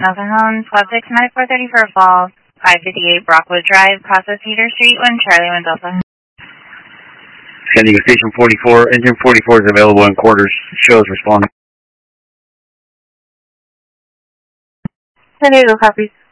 Nelson Homes, Squad 6, Medic 430 for a fall, 558 Brockwood Drive, Casa Cedar Street, 1 Charlie 1 Delta. San Diego Station 44, engine 44 is available in quarters. Shows responding. San Diego copies.